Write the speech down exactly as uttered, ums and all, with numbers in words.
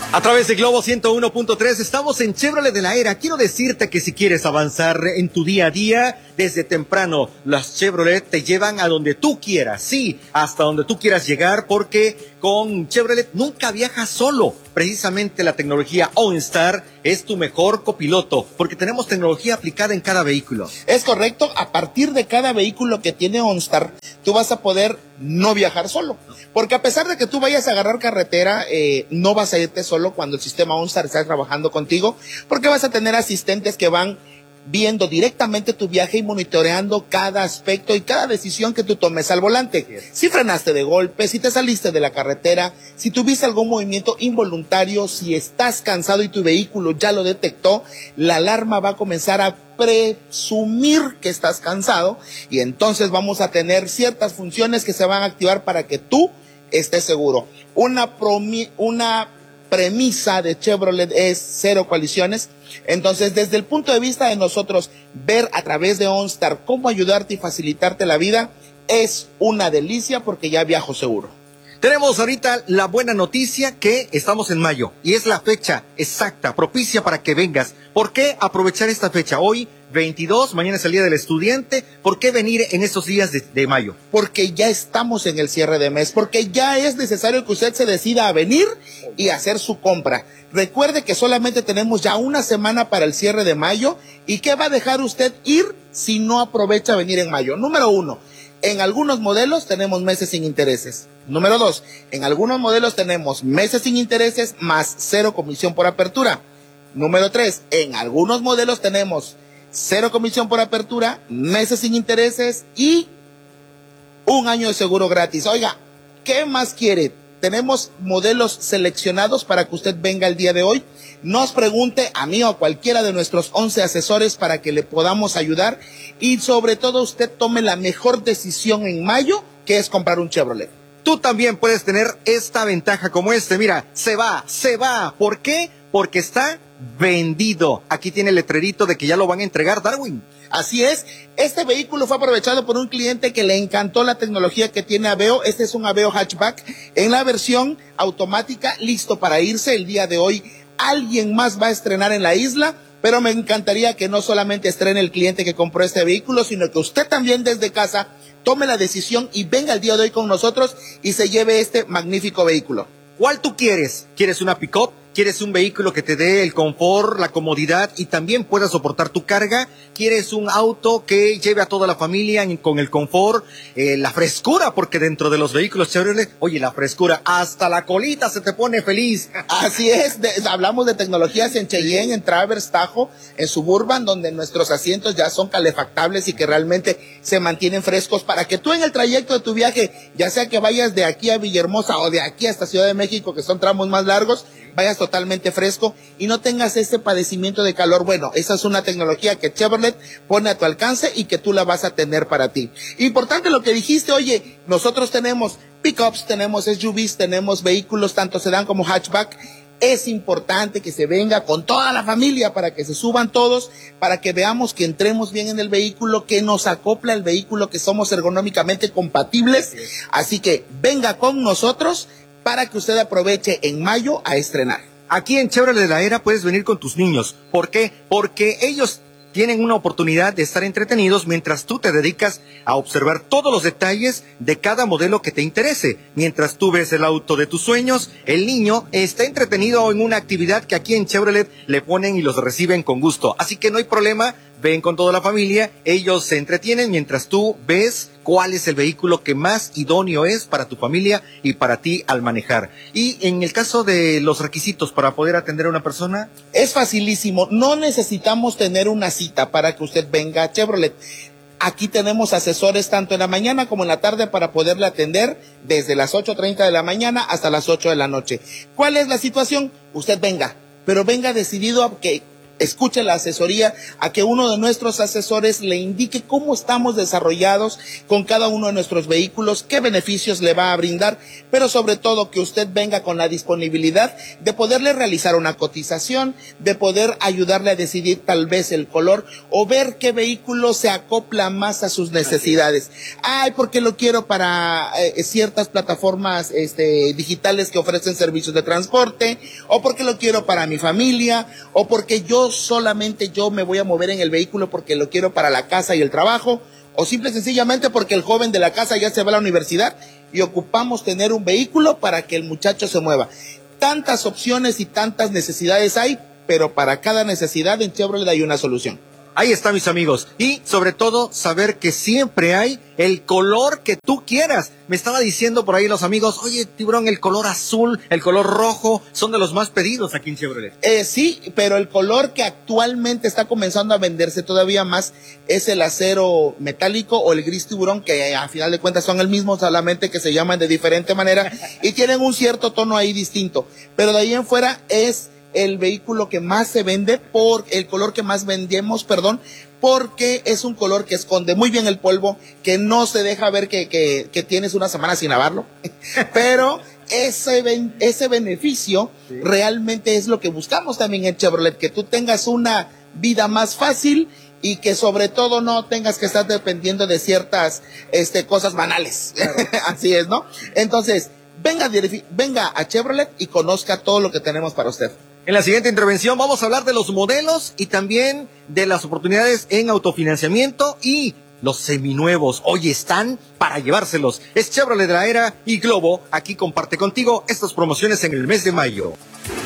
A través de Globo ciento uno punto tres estamos en Chevrolet de la Era. Quiero decirte que si quieres avanzar en tu día a día, desde temprano, las Chevrolet te llevan a donde tú quieras, sí, hasta donde tú quieras llegar, porque con Chevrolet nunca viajas solo. Precisamente la tecnología OnStar es tu mejor copiloto, porque tenemos tecnología aplicada en cada vehículo. Es correcto, a partir de cada vehículo que tiene OnStar, tú vas a poder no viajar solo. Porque a pesar de que tú vayas a agarrar carretera, eh, no vas a irte solo cuando el sistema OnStar está trabajando contigo, porque vas a tener asistentes que van viendo directamente tu viaje y monitoreando cada aspecto y cada decisión que tú tomes al volante. Si frenaste de golpe, si te saliste de la carretera, si tuviste algún movimiento involuntario, si estás cansado y tu vehículo ya lo detectó, la alarma va a comenzar a presumir que estás cansado y entonces vamos a tener ciertas funciones que se van a activar para que tú estés seguro. Una, promi una premisa de Chevrolet es cero colisiones. Entonces, desde el punto de vista de nosotros, ver a través de OnStar cómo ayudarte y facilitarte la vida es una delicia porque ya viajo seguro. Tenemos ahorita la buena noticia que estamos en mayo y es la fecha exacta, propicia para que vengas. ¿Por qué aprovechar esta fecha? Hoy, veintidós, mañana es el Día del Estudiante. ¿Por qué venir en estos días de, de mayo? Porque ya estamos en el cierre de mes, porque ya es necesario que usted se decida a venir y hacer su compra. Recuerde que solamente tenemos ya una semana para el cierre de mayo. ¿Y qué va a dejar usted ir si no aprovecha venir en mayo? Número uno, en algunos modelos tenemos meses sin intereses. Número dos, en algunos modelos tenemos meses sin intereses más cero comisión por apertura. Número tres, en algunos modelos tenemos cero comisión por apertura, meses sin intereses y un año de seguro gratis. Oiga, ¿qué más quiere? Tenemos modelos seleccionados para que usted venga el día de hoy. Nos pregunte a mí o a cualquiera de nuestros once asesores para que le podamos ayudar y sobre todo usted tome la mejor decisión en mayo, que es comprar un Chevrolet. Tú también puedes tener esta ventaja como este. Mira, se va, se va. ¿Por qué? Porque está vendido. Aquí tiene el letrerito de que ya lo van a entregar, Darwin. Así es, este vehículo fue aprovechado por un cliente que le encantó la tecnología que tiene Aveo. Este es un Aveo hatchback en la versión automática, listo para irse el día de hoy. Alguien más va a estrenar en la isla, pero me encantaría que no solamente estrene el cliente que compró este vehículo, sino que usted también desde casa tome la decisión y venga el día de hoy con nosotros y se lleve este magnífico vehículo. ¿Cuál tú quieres? ¿Quieres una pick-up? ¿Quieres un vehículo que te dé el confort, la comodidad y también pueda soportar tu carga? ¿Quieres un auto que lleve a toda la familia con el confort, eh, la frescura? Porque dentro de los vehículos Chevrolet, oye, la frescura, hasta la colita se te pone feliz. Así es, de, hablamos de tecnologías en Cheyenne, en Traverse, Tahoe, en Suburban, donde nuestros asientos ya son calefactables y que realmente se mantienen frescos para que tú en el trayecto de tu viaje, ya sea que vayas de aquí a Villahermosa o de aquí hasta Ciudad de México, que son tramos más largos, vayas totalmente fresco y no tengas ese padecimiento de calor. Bueno, esa es una tecnología que Chevrolet pone a tu alcance y que tú la vas a tener para ti. Importante lo que dijiste, oye, nosotros tenemos pickups, tenemos S U Vs, tenemos vehículos tanto sedán como hatchback. Es importante que se venga con toda la familia para que se suban todos, para que veamos que entremos bien en el vehículo, que nos acopla el vehículo, que somos ergonómicamente compatibles. Así que venga con nosotros para que usted aproveche en mayo a estrenar. Aquí en Chevrolet de la Era puedes venir con tus niños. ¿Por qué? Porque ellos tienen una oportunidad de estar entretenidos mientras tú te dedicas a observar todos los detalles de cada modelo que te interese. Mientras tú ves el auto de tus sueños, el niño está entretenido en una actividad que aquí en Chevrolet le ponen y los reciben con gusto. Así que no hay problema, ven con toda la familia, ellos se entretienen mientras tú ves cuál es el vehículo que más idóneo es para tu familia y para ti al manejar. Y en el caso de los requisitos para poder atender a una persona, es facilísimo, no necesitamos tener una cita para que usted venga a Chevrolet. Aquí tenemos asesores tanto en la mañana como en la tarde para poderle atender desde las ocho treinta de la mañana hasta las ocho de la noche. ¿Cuál es la situación? Usted venga, pero venga decidido a que escuche la asesoría, a que uno de nuestros asesores le indique cómo estamos desarrollados con cada uno de nuestros vehículos, qué beneficios le va a brindar, pero sobre todo que usted venga con la disponibilidad de poderle realizar una cotización, de poder ayudarle a decidir tal vez el color o ver qué vehículo se acopla más a sus necesidades. Ay, porque lo quiero para eh, ciertas plataformas este, digitales que ofrecen servicios de transporte, o porque lo quiero para mi familia, o porque yo solamente yo me voy a mover en el vehículo porque lo quiero para la casa y el trabajo, o simple y sencillamente porque el joven de la casa ya se va a la universidad y ocupamos tener un vehículo para que el muchacho se mueva. Tantas opciones y tantas necesidades hay, pero para cada necesidad en Chevrolet hay una solución. Ahí está, mis amigos. Y sobre todo, saber que siempre hay el color que tú quieras. Me estaba diciendo por ahí los amigos, oye, Tiburón, el color azul, el color rojo, son de los más pedidos aquí en Chevrolet. Eh, sí, pero el color que actualmente está comenzando a venderse todavía más es el acero metálico o el gris tiburón, que a final de cuentas son el mismo, solamente que se llaman de diferente manera y tienen un cierto tono ahí distinto. Pero de ahí en fuera es el vehículo que más se vende, por el color que más vendemos, perdón, porque es un color que esconde muy bien el polvo, que no se deja ver que, que, que tienes una semana sin lavarlo, pero ese, ben, ese beneficio sí. realmente es lo que buscamos también en Chevrolet, que tú tengas una vida más fácil y que sobre todo no tengas que estar dependiendo de ciertas este, cosas banales. Claro. Así es, ¿no? Entonces, venga, venga a Chevrolet y conozca todo lo que tenemos para usted. En la siguiente intervención vamos a hablar de los modelos y también de las oportunidades en autofinanciamiento y los seminuevos. Hoy están para llevárselos. Es Chevrolet de la Era y Globo. Aquí comparte contigo estas promociones en el mes de mayo.